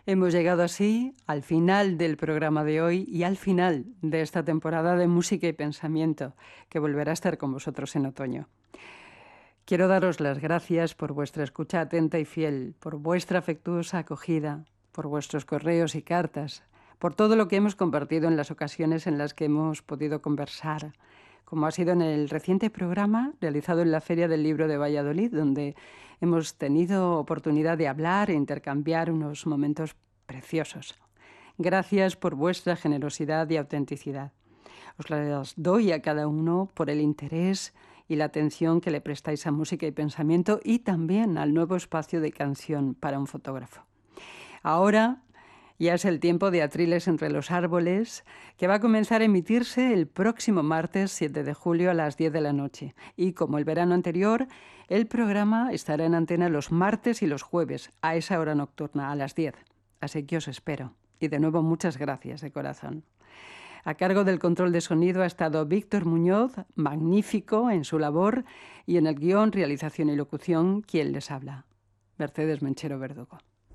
Hemos llegado así al final del programa de hoy y al final de esta temporada de Música y Pensamiento, que volverá a estar con vosotros en otoño. Quiero daros las gracias por vuestra escucha atenta y fiel, por vuestra afectuosa acogida, por vuestros correos y cartas, por todo lo que hemos compartido en las ocasiones en las que hemos podido conversar, como ha sido en el reciente programa realizado en la Feria del Libro de Valladolid, donde hemos tenido oportunidad de hablar e intercambiar unos momentos preciosos. Gracias por vuestra generosidad y autenticidad. Os las doy a cada uno por el interés y la atención que le prestáis a Música y Pensamiento y también al nuevo espacio de canción para un fotógrafo. Ahora ya es el tiempo de Atriles entre los árboles, que va a comenzar a emitirse el próximo martes 7 de julio a las 10 de la noche. Y como el verano anterior, el programa estará en antena los martes y los jueves, a esa hora nocturna, a las 10. Así que os espero. Y de nuevo, muchas gracias de corazón. A cargo del control de sonido ha estado Víctor Muñoz, magnífico en su labor, y en el guión, realización y locución, quien les habla, Mercedes Menchero Verdugo.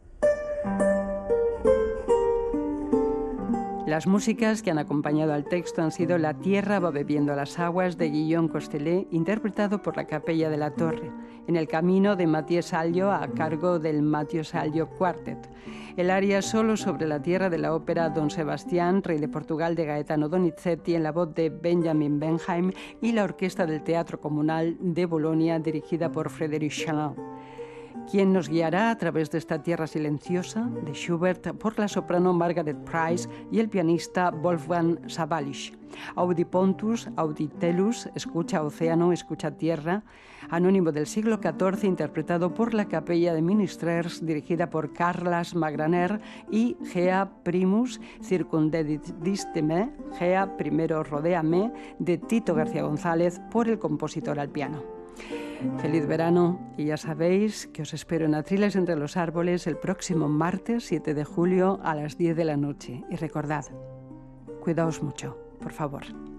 Las músicas que han acompañado al texto han sido La tierra va bebiendo las aguas de Guillaume Costellet, interpretado por la Capella de la Torre, En el camino de Mathieu Sallo a cargo del Mathieu Sallo Quartet, el aria Solo sobre la tierra de la ópera Don Sebastián, Rey de Portugal de Gaetano Donizetti en la voz de Benjamin Benheim y la Orquesta del Teatro Comunal de Bolonia dirigida por Frédéric Chalin. Quien nos guiará a través de esta tierra silenciosa de Schubert por la soprano Margaret Price y el pianista Wolfgang Sawallisch. Audi Pontus, Audi Tellus, escucha océano, escucha tierra, anónimo del siglo XIV interpretado por la Capella de Ministrers dirigida por Carlas Magraner y Gea Primus Circundedisteme, Gea primero rodéame de Tito García González por el compositor al piano. Feliz verano y ya sabéis que os espero en Atriles entre los árboles el próximo martes 7 de julio a las 10 de la noche. Y recordad, cuidaos mucho, por favor.